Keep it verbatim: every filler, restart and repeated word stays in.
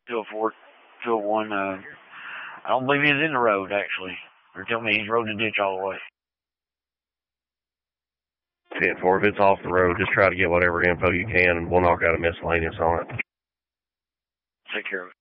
two oh four, two oh one. Uh, I don't believe he's in the road, actually. They're telling me he's rode the ditch all the way. ten four, if it's off the road, just try to get whatever info you can, and we'll knock out a miscellaneous on it. Take care of it.